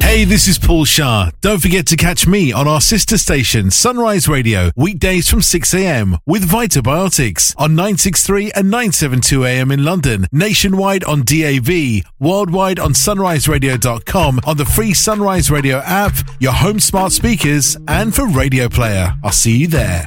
Hey, this is Paul Shah. Don't forget to catch me on our sister station, Sunrise Radio, weekdays from 6 a.m. with Vitobiotics on 963 and 972 a.m. in London, nationwide on DAB, worldwide on sunriseradio.com, on the free Sunrise Radio app, your home smart speakers, and for Radio Player. I'll see you there.